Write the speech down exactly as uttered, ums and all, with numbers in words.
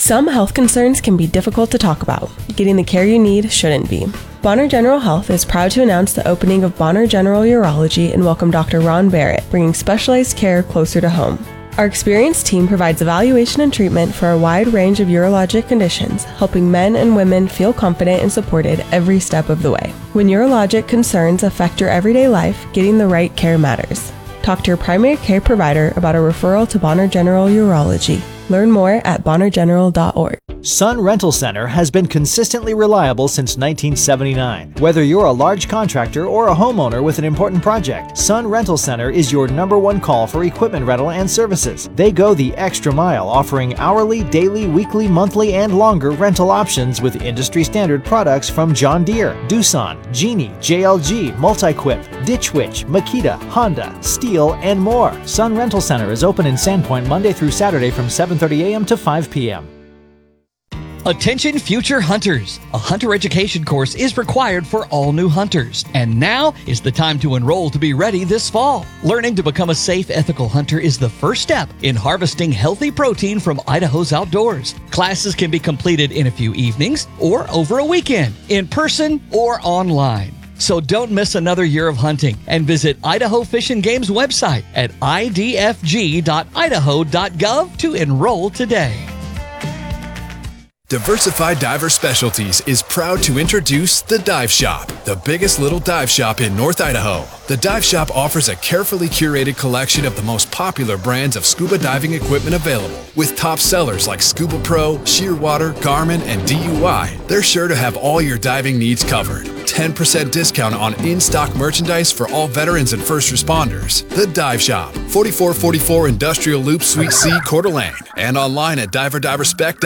Some health concerns can be difficult to talk about. Getting the care you need shouldn't be. Bonner General Health is proud to announce the opening of Bonner General Urology and welcome Doctor Ron Barrett, bringing specialized care closer to home. Our experienced team provides evaluation and treatment for a wide range of urologic conditions, helping men and women feel confident and supported every step of the way. When urologic concerns affect your everyday life, getting the right care matters. Talk to your primary care provider about a referral to Bonner General Urology. Learn more at bonner general dot org. Sun Rental Center has been consistently reliable since nineteen seventy-nine. Whether you're a large contractor or a homeowner with an important project, Sun Rental Center is your number one call for equipment rental and services. They go the extra mile, offering hourly, daily, weekly, monthly, and longer rental options with industry standard products from John Deere, Doosan, Genie, J L G, Multiquip, Ditch Witch, Makita, Honda, Steel, and more. Sun Rental Center is open in Sandpoint Monday through Saturday from seven thirty a.m. to five p.m. Attention future hunters! A hunter education course is required for all new hunters, and now is the time to enroll to be ready this fall. Learning to become a safe, ethical hunter is the first step in harvesting healthy protein from Idaho's outdoors. Classes can be completed in a few evenings or over a weekend, in person or online. So don't miss another year of hunting and visit Idaho Fish and Game's website at I D F G dot idaho dot gov to enroll today. Diversified Diver Specialties is proud to introduce The Dive Shop, the biggest little dive shop in North Idaho. The Dive Shop offers a carefully curated collection of the most popular brands of scuba diving equipment available. With top sellers like Scuba Pro, Shearwater, Garmin, and D U I, they're sure to have all your diving needs covered. ten percent discount on in-stock merchandise for all veterans and first responders. The Dive Shop, forty-four forty-four Industrial Loop, Suite C, Coeur d'Alene, and online at diver diver spec dot com.